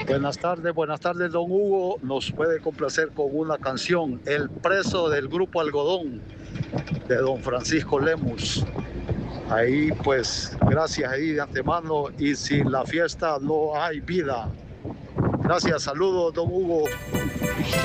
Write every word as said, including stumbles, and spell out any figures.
Buenas tardes, buenas tardes, don Hugo. Nos puede complacer con una canción, El preso del grupo Algodón, de don Francisco Lemus. Ahí pues, gracias ahí de antemano, y sin la fiesta no hay vida. Gracias, saludos, don Hugo.